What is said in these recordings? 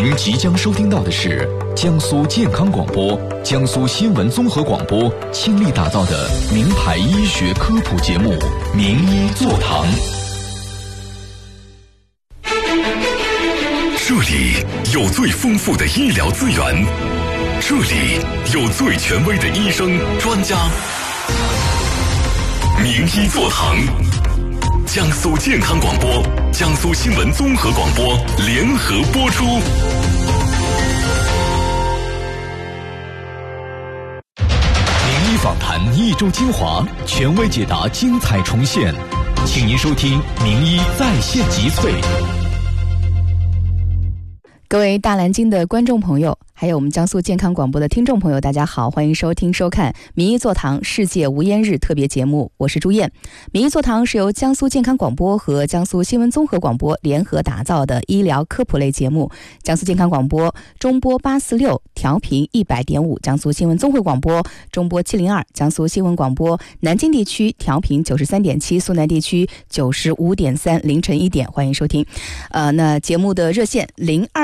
您即将收听到的是江苏健康广播、江苏新闻综合广播倾力打造的名牌医学科普节目《名医座堂》。这里有最丰富的医疗资源，这里有最权威的医生专家。名医座堂，江苏健康广播、江苏新闻综合广播联合播出。名医访谈一周精华，权威解答精彩重现，请您收听名医在线集萃。 各位大蓝鲸的观众朋友，还有我们江苏健康广播的听众朋友，大家好，欢迎收听收看名医座堂世界无烟日特别节目，我是朱燕。名医座堂是由江苏健康广播和江苏新闻综合广播联合打造的医疗科普类节目。江苏健康广播中波846，调频100.5，江苏新闻综合广播中波702，江苏新闻广播南京地区调频93.7，苏南地区95.3，凌晨1点，欢迎收听。那节目的热线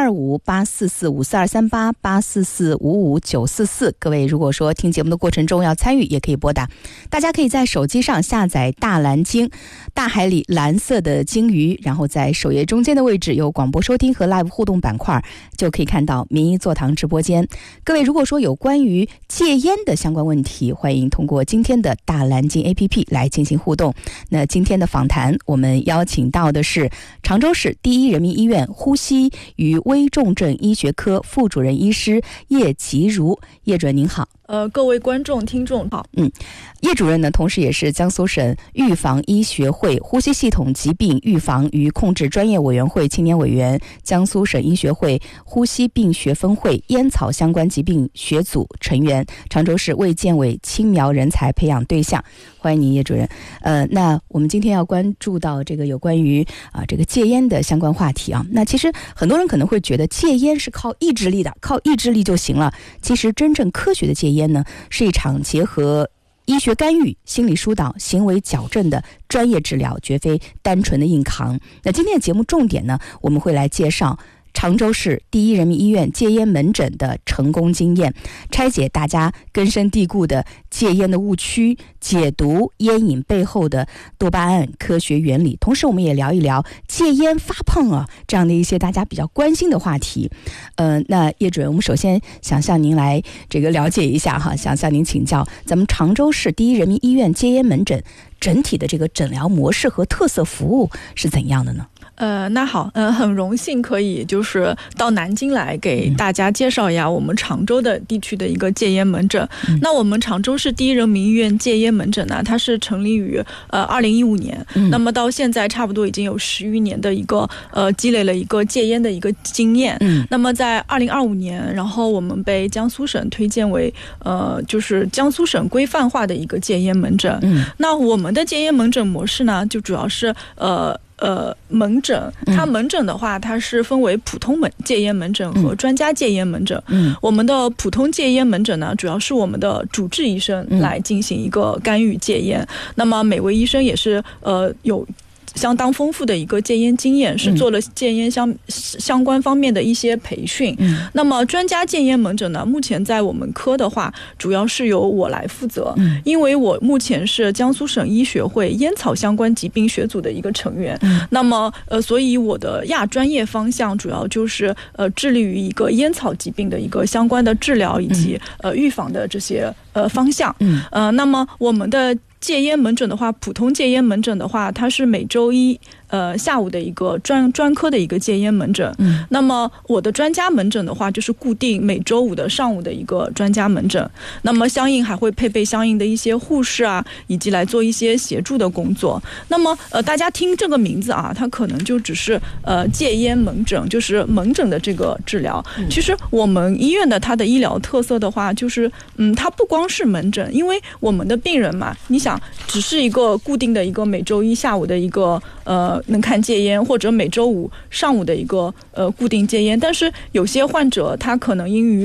02584454238。844559944，各位如果说听节目的过程中要参与，也可以拨打。大家可以在手机上下载大蓝鲸，大海里蓝色的鲸鱼，然后在首页中间的位置有广播收听和 live 互动板块，就可以看到名医座堂直播间。各位如果说有关于戒烟的相关问题，欢迎通过今天的大蓝鲸 APP 来进行互动。那今天的访谈我们邀请到的是常州市第一人民医院呼吸与危重症医学科副主任医师叶吉如，叶主任您好。 各位观众听众好。 叶主任呢，同时也是江苏省预防医学会呼吸系统疾病预防与控制专业委员会青年委员，江苏省医学会呼吸病学分会烟草相关疾病学组成员，常州市卫健委青苗人才培养对象。欢迎您叶主任。那我们今天要关注到这个有关于这个戒烟的相关话题啊。那其实很多人可能会觉得戒烟是靠意志力的，靠意志力就行了。其实真正科学的戒烟呢，是一场结合医学干预、心理疏导、行为矫正的专业治疗，绝非单纯的硬扛。那今天的节目重点呢，我们会来介绍常州市第一人民医院戒烟门诊的成功经验，拆解大家根深蒂固的戒烟的误区，解读烟瘾背后的多巴胺科学原理。同时我们也聊一聊戒烟发胖这样的一些大家比较关心的话题。那叶主任，我们首先想向您来这个了解一下想向您请教咱们常州市第一人民医院戒烟门诊整体的这个诊疗模式和特色服务是怎样的呢？ 那好，很荣幸可以就是到南京来给大家介绍一下我们常州的地区的一个戒烟门诊。那我们常州市第一人民医院戒烟门诊呢，它是成立于2015年，那么到现在差不多已经有10余年的一个积累了一个戒烟的一个经验。那么在2025年，然后我们被江苏省推荐为就是江苏省规范化的一个戒烟门诊。那我们的戒烟门诊模式呢，就主要是门诊，它门诊的话，它是分为普通戒烟门诊和专家戒烟门诊。我们的普通戒烟门诊呢，主要是我们的主治医生来进行一个干预戒烟。那么每位医生也是有相当丰富的一个戒烟经验，是做了戒烟相关方面的一些培训。那么专家戒烟门诊呢，目前在我们科的话，主要是由我来负责，因为我目前是江苏省医学会烟草相关疾病学组的一个成员。那么所以我的亚专业方向主要就是致力于一个烟草疾病的一个相关的治疗以及预防的这些方向。那么我们的戒烟门诊的话，普通戒烟门诊的话，它是每周一下午的一个专科的一个戒烟门诊。那么我的专家门诊的话，就是固定每周五的上午的一个专家门诊。那么相应还会配备相应的一些护士以及来做一些协助的工作。那么大家听这个名字它可能就只是戒烟门诊，就是门诊的这个治疗。其实我们医院的它的医疗特色的话，就是它不光是门诊，因为我们的病人嘛，你想只是一个固定的一个每周一下午的一个能看戒烟，或者每周五上午的一个固定戒烟，但是有些患者他可能因于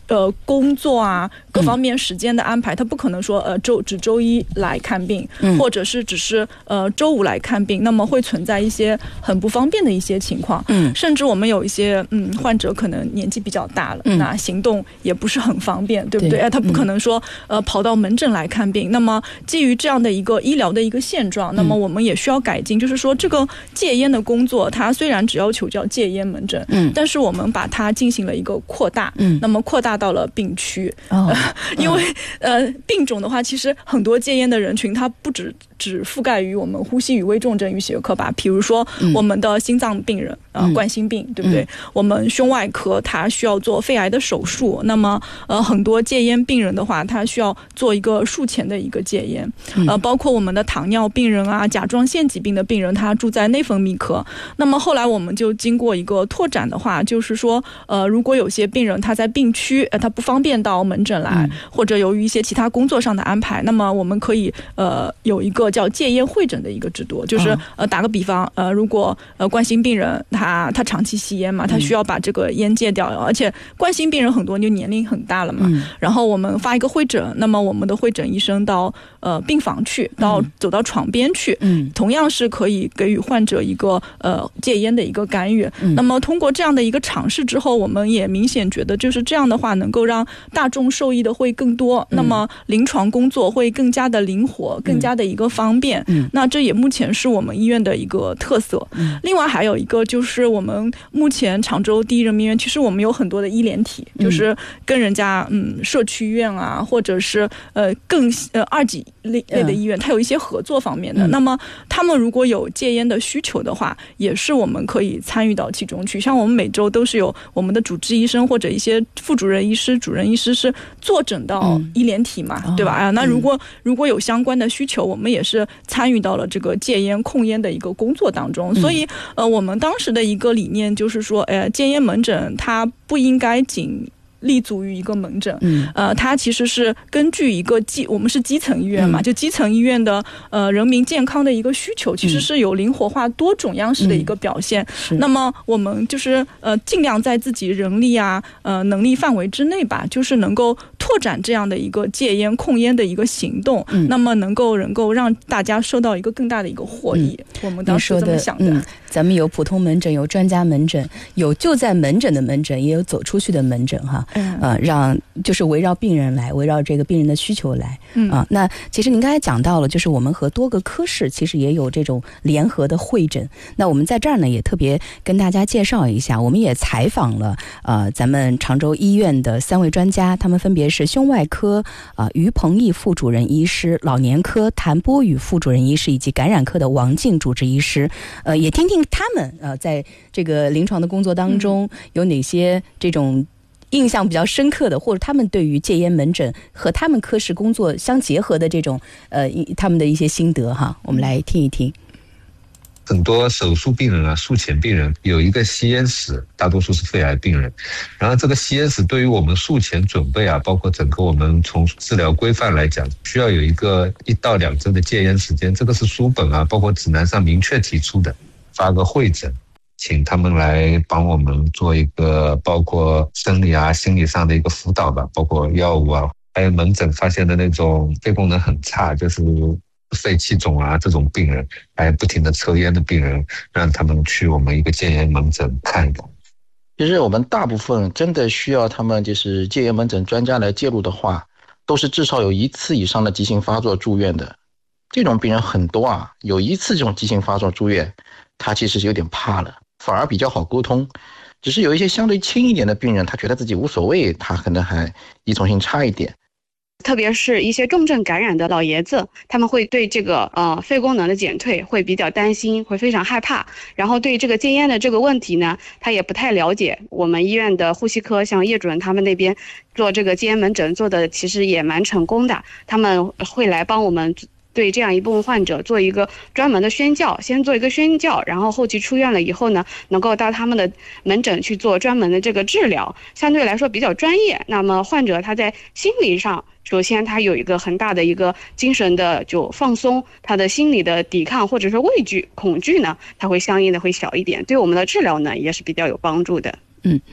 工作啊各方面时间的安排，他不可能说只周一来看病，或者是只是周五来看病，那么会存在一些很不方便的一些情况。甚至我们有一些患者可能年纪比较大了，那行动也不是很方便，对不对？他不可能说跑到门诊来看病。那么基于这样的一个医疗的一个现状，那么我们也需要改进，就是说这个戒烟的工作，它虽然只要求叫戒烟门诊，但是我们把它进行了一个扩大，那么扩大到了病区。因为病种的话，其实很多戒烟的人群，它不只覆盖于我们呼吸与危重症医学科吧，比如说我们的心脏病人，冠心病，对不对？我们胸外科它需要做肺癌的手术，那么很多戒烟病人的话，他需要做一个术前的一个戒烟，包括我们的糖尿病人啊、甲状腺疾病的病人，他住在内分泌科。那么后来我们就经过一个拓展的话，就是说如果有些病人他在病区，他不方便到门诊来，或者由于一些其他工作上的安排，那么我们可以有一个叫戒烟会诊的一个制度，就是打个比方，如果冠心病人他长期吸烟嘛，他需要把这个烟戒掉，而且冠心病人很多就年龄很大了嘛，然后我们发一个会诊，那么我们的会诊医生到病房去，走到床边去，同样是可以给予患者一个戒烟的一个干预。那么通过这样的一个尝试之后，我们也明显觉得就是这样的话能够让大众受益的会更多，那么临床工作会更加的灵活，更加的一个方便。那这也目前是我们医院的一个特色。另外还有一个就是我们目前常州第一人民医院，其实我们有很多的医联体，就是跟人家社区医院啊，或者是更二级类的医院，它有一些合作方面的。那么他们如果有戒烟的需求的话，也是我们可以参与到其中去。像我们每周都是有我们的主治医生或者一些副主任医师、主任医师是坐诊到医联体嘛，对吧？那如果有相关的需求，我们也是参与到了这个戒烟控烟的一个工作当中。所以我们当时的一个理念就是说，戒烟门诊它不应该仅立足于一个门诊，它其实是根据一个我们是基层医院嘛，就基层医院的人民健康的一个需求，其实是有灵活化多种样式的一个表现。那么我们就是尽量在自己人力啊能力范围之内吧，就是能够拓展这样的一个戒烟控烟的一个行动，那么能够让大家受到一个更大的一个获益。我们当时这么想的。 咱们有普通门诊，有专家门诊，有就在门诊的门诊，也有走出去的门诊哈。让就是围绕病人来，围绕这个病人的需求来。那其实您刚才讲到了，就是我们和多个科室其实也有这种联合的会诊。那我们在这儿呢，也特别跟大家介绍一下，我们也采访了咱们常州医院的3位专家，他们分别是胸外科于鹏毅副主任医师、老年科谭波宇副主任医师以及感染科的王静主治医师。也听听他们在这个临床的工作当中有哪些这种印象比较深刻的，或者他们对于戒烟门诊和他们科室工作相结合的这种他们的一些心得哈，我们来听一听。 很多手术病人啊、术前病人有一个吸烟史，大多数是肺癌病人。然后这个吸烟史对于我们术前准备啊，包括整个我们从治疗规范来讲，需要有一个1到2周的戒烟时间，这个是书本啊，包括指南上明确提出的。发个会诊，请他们来帮我们做一个包括生理啊、心理上的一个辅导吧，包括药物啊，还有门诊发现的那种肺功能很差，就是肺气肿啊这种病人，还有不停的抽烟的病人，让他们去我们一个戒烟门诊看一看。 其实我们大部分真的需要他们就是戒烟门诊专家来介入的话，都是至少有1次以上的急性发作住院的。这种病人很多啊，有1次这种急性发作住院，他其实是有点怕了，反而比较好沟通。只是有一些相对轻一点的病人，他觉得自己无所谓，他可能还依从性差一点。 特别是一些重症感染的老爷子，他们会对这个肺功能的减退会比较担心，会非常害怕。然后对这个戒烟的这个问题呢，他也不太了解。我们医院的呼吸科，像叶主任他们那边做这个戒烟门诊做的其实也蛮成功的，他们会来帮我们对这样一部分患者做一个专门的宣教，先做一个宣教，然后后期出院了以后呢，能够到他们的门诊去做专门的这个治疗，相对来说比较专业。那么患者他在心理上，首先他有一个很大的一个精神的就放松，他的心理的抵抗或者是畏惧、恐惧呢，他会相应的会小一点，对我们的治疗呢也是比较有帮助的。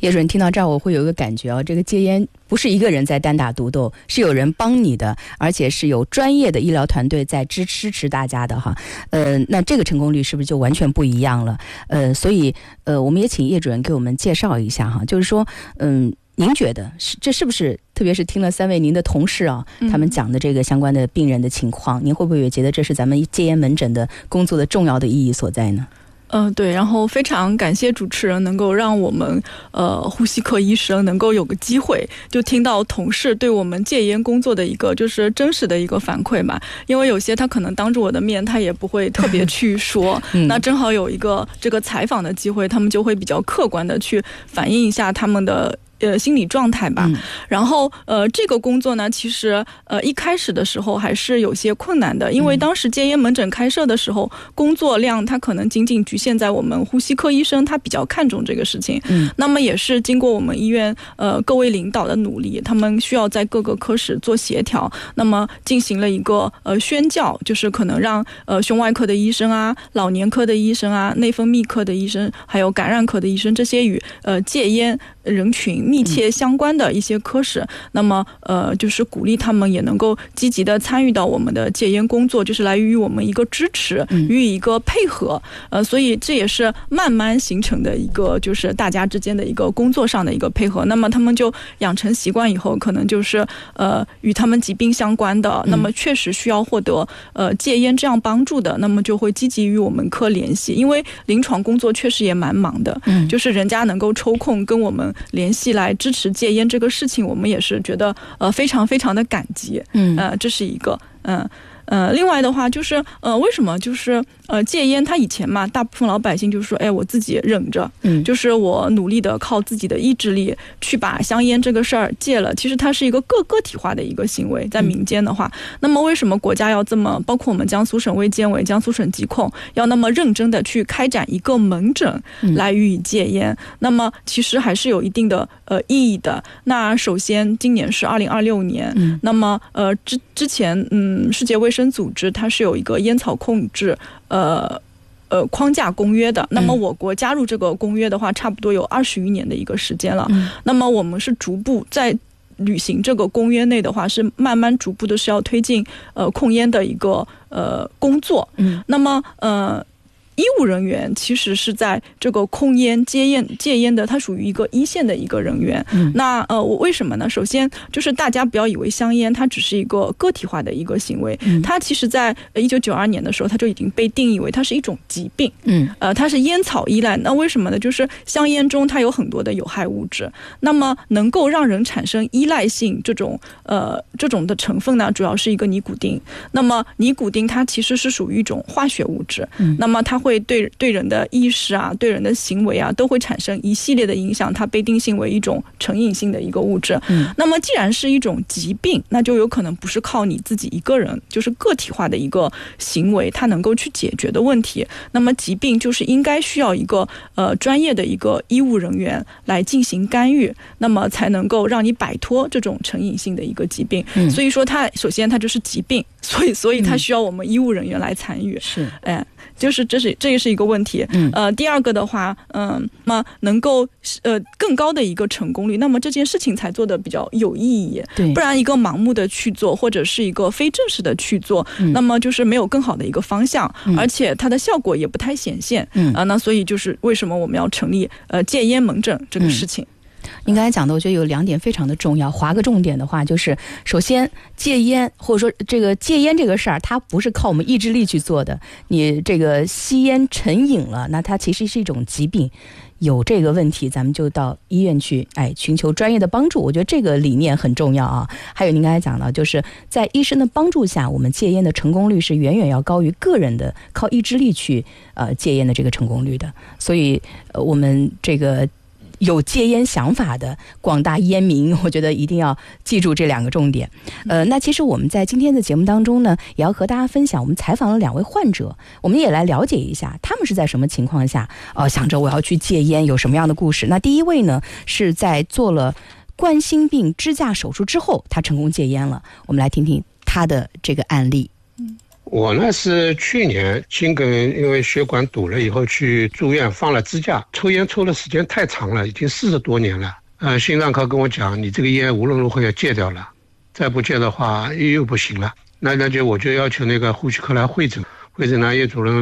叶主任听到这儿，我会有一个感觉这个戒烟不是一个人在单打独斗，是有人帮你的，而且是有专业的医疗团队在支持大家的哈。那这个成功率是不是就完全不一样了？所以我们也请叶主任给我们介绍一下哈，就是说您觉得这是不是，特别是听了3位您的同事他们讲的这个相关的病人的情况，您会不会也觉得这是咱们戒烟门诊的工作的重要的意义所在呢？ 对，然后非常感谢主持人能够让我们呼吸科医生能够有个机会就听到同事对我们戒烟工作的一个就是真实的一个反馈嘛，因为有些他可能当着我的面他也不会特别去说那正好有一个这个采访的机会，他们就会比较客观的去反映一下他们的心理状态吧。然后这个工作呢，其实一开始的时候还是有些困难的，因为当时戒烟门诊开设的时候，工作量它可能仅仅局限在我们呼吸科医生他比较看重这个事情。那么也是经过我们医院各位领导的努力，他们需要在各个科室做协调，那么进行了一个宣教，就是可能让胸外科的医生啊、老年科的医生啊、内分泌科的医生，还有感染科的医生，这些与戒烟人群密切相关的一些科室，那么就是鼓励他们也能够积极的参与到我们的戒烟工作，就是来予以我们一个支持，予以一个配合。所以这也是慢慢形成的一个就是大家之间的一个工作上的一个配合。那么他们就养成习惯以后，可能就是与他们疾病相关的，那么确实需要获得戒烟这样帮助的，那么就会积极与我们科联系，因为临床工作确实也蛮忙的，就是人家能够抽空跟我们联系来支持戒烟这个事情，我们也是觉得非常非常的感激。这是一个另外的话就是为什么就是戒烟，他以前嘛，大部分老百姓就是说，我自己忍着，就是我努力的靠自己的意志力去把香烟这个事儿戒了。其实它是一个个体化的一个行为，在民间的话，那么为什么国家要这么，包括我们江苏省卫健委、江苏省疾控要那么认真的去开展一个门诊来予以戒烟？那么其实还是有一定的意义的。那首先今年是2026年，那么之前世界卫生组织它是有一个烟草控制框架公约的，那么我国加入这个公约的话，差不多有20余年的一个时间了。那么我们是逐步在履行这个公约内的话，是慢慢逐步的是要推进控烟的一个工作。那么医务人员其实是在这个控烟戒烟的，它属于一个一线的一个人员。那我为什么呢？首先就是大家不要以为香烟它只是一个个体化的一个行为，它其实在1992年的时候，它就已经被定义为它是一种疾病。它是烟草依赖。那为什么呢？就是香烟中它有很多的有害物质，那么能够让人产生依赖性这种的成分呢，主要是一个尼古丁。那么尼古丁它其实是属于一种化学物质，那么它会对人的意识啊，对人的行为啊，都会产生一系列的影响，它被定性为一种成瘾性的一个物质。那么既然是一种疾病，那就有可能不是靠你自己一个人，就是个体化的一个行为它能够去解决的问题。那么疾病就是应该需要一个专业的一个医务人员来进行干预，那么才能够让你摆脱这种成瘾性的一个疾病。所以说它首先它就是疾病，所以它需要我们医务人员来参与。就是这也是一个问题。第二个的话，那么能够更高的一个成功率，那么这件事情才做得比较有意义。不然一个盲目的去做，或者是一个非正式的去做，那么就是没有更好的一个方向，而且它的效果也不太显现。那所以就是为什么我们要成立戒烟门诊这个事情。 您刚才讲的我觉得有2点非常的重要，划个重点的话就是首先戒烟，或者说这个戒烟这个事儿它不是靠我们意志力去做的，你这个吸烟成瘾了，那它其实是一种疾病，有这个问题咱们就到医院去寻求专业的帮助，我觉得这个理念很重要啊。还有您刚才讲到就是在医生的帮助下，我们戒烟的成功率是远远要高于个人的靠意志力去戒烟的这个成功率的。所以我们这个有戒烟想法的广大烟民，我觉得一定要记住这2个重点。那其实我们在今天的节目当中呢，也要和大家分享，我们采访了2位患者，我们也来了解一下他们是在什么情况下想着我要去戒烟，有什么样的故事。那第一位呢，是在做了冠心病支架手术之后，他成功戒烟了。我们来听听他的这个案例。 我呢是去年心梗因为血管堵了以后去住院放了支架，抽烟抽的时间太长了，已经40多年了。心脏科跟我讲，你这个烟无论如何要戒掉了，再不戒的话又不行了。那我就要求那个呼吸科来会诊，会诊呢叶主任